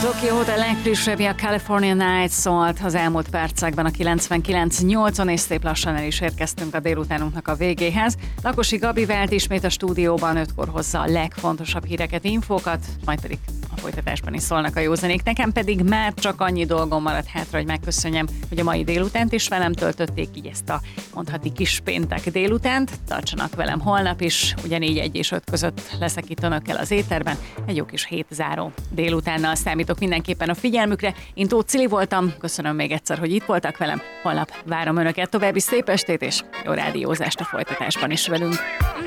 Tokyo Hotel legfrissebbje, a California Night szólt az elmúlt percekben a 99.8-on, és szép lassan el is érkeztünk a délutánunknak a végéhez. Lakosi Gabi vált ismét a stúdióban, 5-kor hozza a legfontosabb híreket, infókat, majd pedig a folytatásban is szólnak a józanék. Nekem pedig már csak annyi dolgom maradt hátra, hogy megköszönjem, hogy a mai délutánt is velem töltötték, így ezt a mondhatni kis péntek délutánt. Tartsanak velem holnap is, ugyanígy 1 és 5 között leszek itt önökkel az éterben. Egy jó kis hétzáró délutánnal számítok mindenképpen a figyelmükre. Én Tóth Cili voltam, köszönöm még egyszer, hogy itt voltak velem. Holnap várom önöket, további szép estét és jó rádiózást a folytatásban is velünk.